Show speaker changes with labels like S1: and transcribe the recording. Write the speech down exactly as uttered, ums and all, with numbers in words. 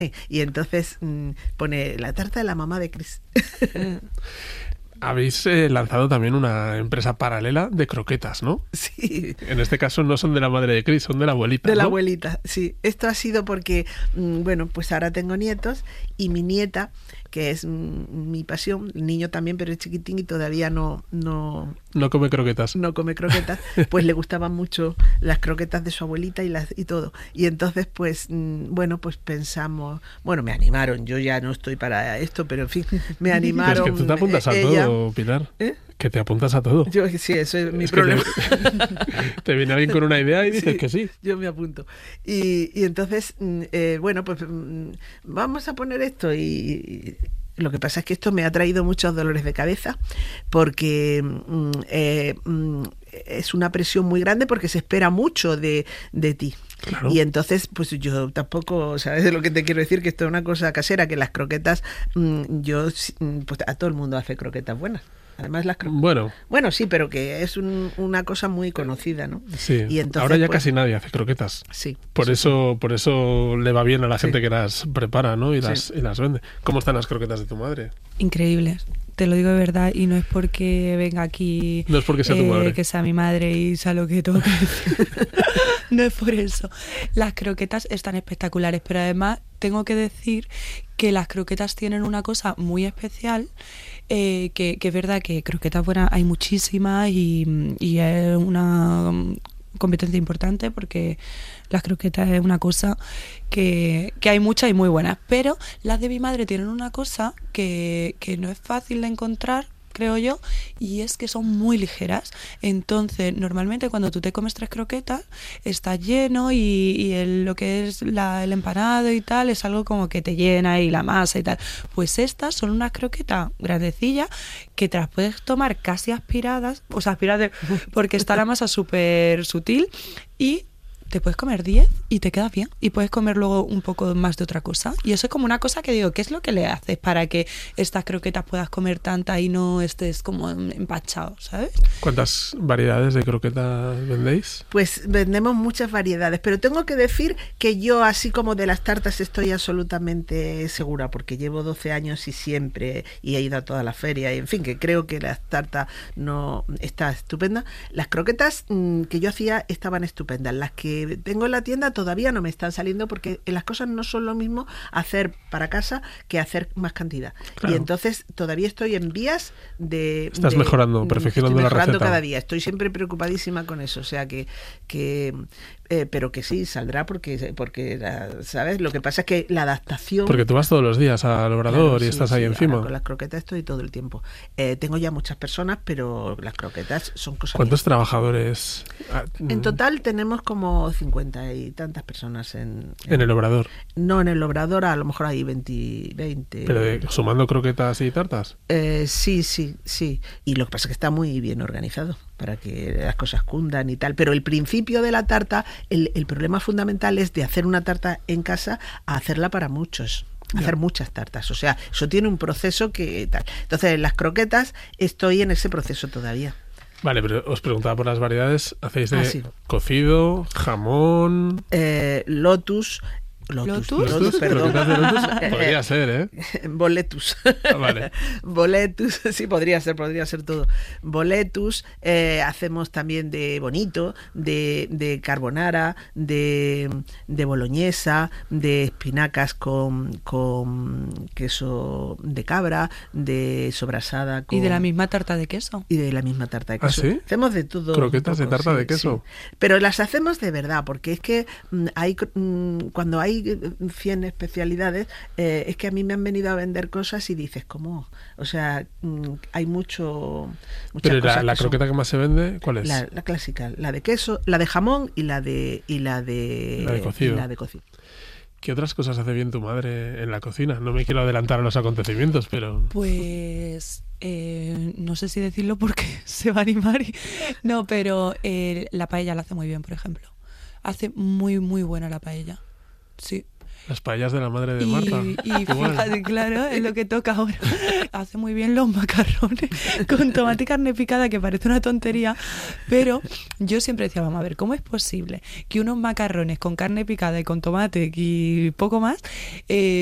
S1: Y entonces mmm, pone la tarta de la mamá de Chris.
S2: Habéis eh, lanzado también una empresa paralela de croquetas, ¿no?
S1: Sí.
S2: En este caso no son de la madre de Chris, son de la abuelita,
S1: De la
S2: ¿no?
S1: abuelita, sí. Esto ha sido porque, mmm, bueno, pues ahora tengo nietos y mi nieta, que es mmm, mi pasión, el niño también, pero es chiquitín y todavía no... No,
S2: no come croquetas.
S1: No come croquetas, pues le gustaban mucho las croquetas de su abuelita y las y todo. Y entonces, pues, mmm, bueno, pues pensamos... Bueno, me animaron, yo ya no estoy para esto, pero en fin, me animaron.
S2: Es que tú te apuntas a
S1: ella,
S2: todo, Pilar.
S1: ¿Eh?
S2: Que te apuntas a todo.
S1: Yo sí, eso es mi
S2: es
S1: problema.
S2: Te, te viene alguien con una idea y dices
S1: sí,
S2: que sí.
S1: Yo me apunto. Y, y entonces, eh, bueno, pues vamos a poner esto. Y lo que pasa es que esto me ha traído muchos dolores de cabeza porque eh, es una presión muy grande porque se espera mucho de, de ti.
S2: Claro.
S1: Y entonces, pues yo tampoco, ¿sabes de lo que te quiero decir? Que esto es una cosa casera, que las croquetas, yo, pues a todo el mundo hace croquetas buenas. Además las cro...
S2: Bueno.
S1: Bueno, sí, pero que es un, una cosa muy conocida, ¿no?
S2: Sí.
S1: Y entonces,
S2: ahora ya
S1: pues,
S2: casi nadie hace croquetas.
S1: Sí.
S2: Por
S1: sí,
S2: eso,
S1: sí.
S2: por eso le va bien a la gente sí. que las prepara, ¿no? Y las,
S1: sí.
S2: y las vende. ¿Cómo están las croquetas de tu madre?
S3: Increíbles. Te lo digo de verdad y no es porque venga aquí...
S2: No es porque sea eh, tu madre.
S3: Que sea mi madre y sea lo que tengo que decir. No es por eso. Las croquetas están espectaculares, pero además tengo que decir que las croquetas tienen una cosa muy especial, eh, que, que es verdad que croquetas buenas hay muchísimas y, y es una competencia importante porque las croquetas es una cosa que, que hay muchas y muy buenas, pero las de mi madre tienen una cosa que, que no es fácil de encontrar, creo yo, y es que son muy ligeras. Entonces, normalmente cuando tú te comes tres croquetas, está lleno y, y el, lo que es la, el empanado y tal, es algo como que te llena y la masa y tal. Pues estas son unas croquetas grandecillas que te las puedes tomar casi aspiradas, o sea, aspiradas porque está la masa súper sutil y te puedes comer diez y te queda bien. Y puedes comer luego un poco más de otra cosa. Y eso es como una cosa que digo, ¿qué es lo que le haces para que estas croquetas puedas comer tanta y no estés como empachado, ¿sabes?
S2: ¿Cuántas variedades de croquetas vendéis?
S1: Pues vendemos muchas variedades, pero tengo que decir que yo, así como de las tartas, estoy absolutamente segura, porque llevo doce años y siempre, y he ido a toda la feria, y en fin, que creo que las tartas no está estupenda. Las croquetas mmm, que yo hacía estaban estupendas. Las que tengo en la tienda todavía no me están saliendo porque las cosas no son lo mismo hacer para casa que hacer más cantidad. Claro. Y entonces todavía estoy en vías de...
S2: Estás
S1: de,
S2: mejorando, perfeccionando
S1: estoy
S2: la
S1: mejorando
S2: receta.
S1: cada día. Estoy siempre preocupadísima con eso. O sea que... que eh, pero que sí, saldrá porque, porque la, ¿sabes? Lo que pasa es que la adaptación...
S2: Porque tú vas todos los días al obrador claro, y sí, estás
S1: sí,
S2: ahí encima.
S1: Con las croquetas estoy todo el tiempo. Eh, tengo ya muchas personas, pero las croquetas son cosas...
S2: ¿Cuántos
S1: mías.
S2: trabajadores?
S1: En total tenemos como cincuenta y tantas personas en,
S2: en... ¿En el obrador?
S1: No, en el obrador a lo mejor hay veinte. veinte
S2: ¿Pero de, sumando croquetas y tartas?
S1: Eh, sí, sí, sí. Y lo que pasa es que está muy bien organizado para que las cosas cundan y tal. Pero el principio de la tarta, el, el problema fundamental es de hacer una tarta en casa a hacerla para muchos. Hacer yeah. muchas tartas. O sea, eso tiene un proceso que tal. Entonces, las croquetas estoy en ese proceso todavía.
S2: Vale, pero os preguntaba por las variedades. ¿Hacéis de
S1: ah, sí.
S2: cocido, jamón?
S1: Eh, lotus... Lotus,
S3: ¿Lotus?
S1: Lotus, perdón.
S2: De Lotus? Podría ser, ¿eh?
S1: Boletus.
S2: Ah, vale.
S1: Boletus, sí, podría ser, podría ser todo. Boletus, eh, hacemos también de bonito, de, de carbonara, de, de boloñesa, de espinacas con, con queso de cabra, de sobrasada con...
S3: Y de la misma tarta de queso.
S1: Y de la misma tarta de queso.
S2: ¿Ah, sí?
S1: Hacemos de todo.
S2: Croquetas
S1: poco,
S2: de tarta
S1: sí,
S2: de queso.
S1: Sí. Pero las hacemos de verdad, porque es que mmm, hay mmm, cuando hay cien especialidades, eh, es que a mí me han venido a vender cosas y dices, ¿cómo? O sea, mmm, hay mucho...
S2: Pero la,
S1: cosas
S2: la
S1: que
S2: croqueta
S1: son...
S2: que más se vende, ¿cuál es?
S1: La, la clásica, la de queso, la de jamón y la de y la de,
S2: la de cocido.
S1: Y la de cocido.
S2: ¿Qué otras cosas hace bien tu madre en la cocina? No me quiero adelantar a los acontecimientos, pero...
S3: Pues... Eh, no sé si decirlo porque se va a animar. Y... No, pero eh, la paella la hace muy bien, por ejemplo. Hace muy, muy buena la paella. Sí.
S2: Las paellas de la madre de
S3: Y,
S2: Marta.
S3: y fíjate, claro, es lo que toca ahora. Hace muy bien los macarrones con tomate y carne picada, que parece una tontería, pero yo siempre decía, vamos a ver, ¿cómo es posible que unos macarrones con carne picada y con tomate y poco más... Eh,